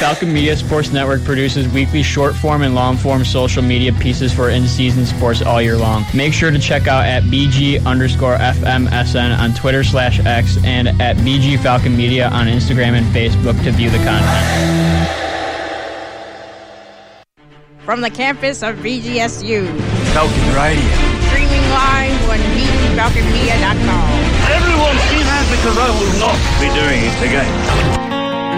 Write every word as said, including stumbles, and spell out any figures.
Falcon Media Sports Network produces weekly short-form and long-form social media pieces for in-season sports all year long. Make sure to check out at BG underscore FMSN on Twitter slash X and at B G Falcon Media on Instagram and Facebook to view the content. From the campus of V G S U. Falcon Radio. Streaming live on V G Falcon Media dot com. Everyone keep hands because I will not be doing it again.